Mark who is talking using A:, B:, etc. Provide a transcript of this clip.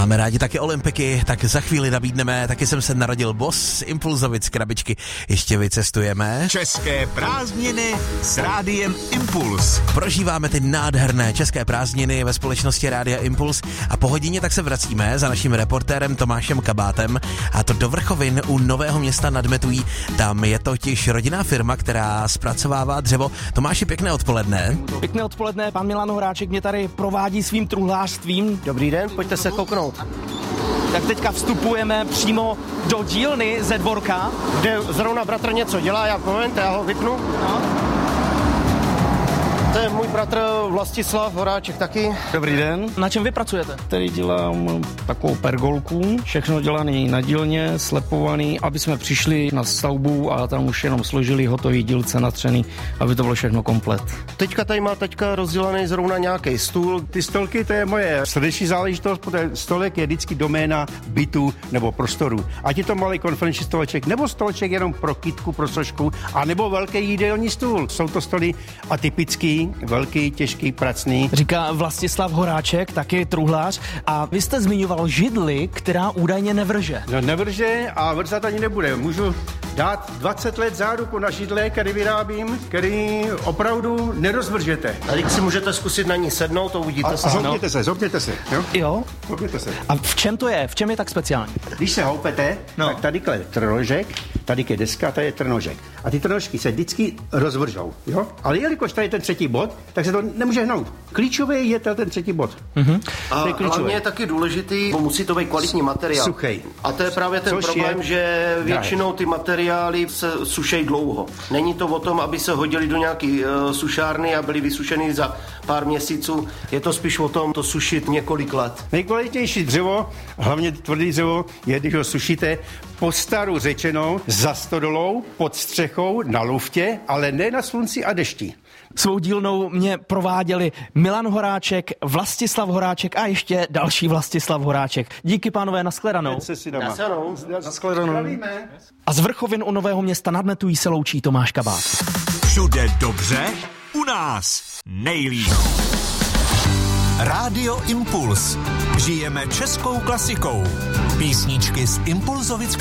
A: Máme rádi taky olympiky, tak za chvíli nabídneme, taky jsem se narodil boss z Impulzovic krabičky. Ještě vycestujeme.
B: České prázdniny s Rádiem Impuls.
A: Prožíváme ty nádherné české prázdniny ve společnosti Rádia Impuls a po hodině tak se vracíme za naším reportérem Tomášem Kabátem a to do Vrchovin u Nového Města nad Metují. Tam je totiž rodinná firma, která zpracovává dřevo. Tomáši, pěkné odpoledne.
C: Pěkné odpoledne, pan Milan Horáček mě tady provádí svým truhlářstvím.
D: Dobrý den, pojďte se kouknout.
C: Tak teďka vstupujeme přímo do dílny ze dvorka.
D: Kde zrovna bratr něco dělá, já ho vypnu.
C: No.
D: To je můj bratr Vlastislav Horáček taky.
E: Dobrý den.
C: Na čem vy pracujete?
E: Tady dělám takovou pergolku, všechno dělaný na dílně, slepovaný, aby jsme přišli na stavbu a tam už jenom složili hotový dílce natřený, aby to bylo všechno komplet.
D: Teďka tady má rozdělaný zrovna nějaký stůl.
F: Ty stolky, to je moje srdeční záležitost, protože stolek je vždycky doména bytu nebo prostoru. Ať je to malý konferenční stoleček, nebo stoleček jenom pro kytku, pro sošku, a nebo velký jídelní stůl. Jsou to stoly atypický, velký, těžký, pracný.
C: Říká Vlastislav Horáček, taky truhlář. A vy jste zmiňoval židli, která údajně nevrže.
F: No nevrže a vrzat ani nebude. Můžu dát 20 let záruku na židle, který vyrábím, který opravdu nerozvržete.
D: A teď si můžete zkusit na ní sednout, to uvidíte
F: A
D: sám.
F: zhoupněte se. Jo?
C: Jo?
F: Zhoupněte se.
C: A v čem to je? V čem je tak speciální?
F: Když se houpete, tak tady je trnožek, tady je deska, tady je trnožek. A ty trnožky se vždycky rozvržou, jo? Ale jelikož tady je ten třetí bod, tak se to nemůže hnout. Klíčový je ten třetí bod.
C: Mm-hmm.
D: A hlavně je taky důležitý, musí to být kvalitní materiál.
F: Suchej.
D: A to je právě ten
F: Což
D: problém,
F: je
D: že většinou ty materiály se sušejí dlouho. Není to o tom, aby se hodili do nějaký sušárny a byly vysušeny za pár měsíců. Je to spíš o tom to sušit několik let.
F: Nejkvalitnější dřevo, hlavně tvrdý dřevo, je, když ho sušíte po staru řečenou za stodolou, pod střechou, na luftě, ale ne na slunci a dešti.
C: Svou dílnou mě prováděli Milan Horáček, Vlastislav Horáček a ještě další Vlastislav Horáček. Díky, pánové, nashledanou. A z Vrchovin u Nového Města nad Metují se loučí Tomáš Kabát.
B: Všude dobře, u nás nejlíp. Rádio Impuls. Žijeme českou klasikou. Písničky z Impulzovic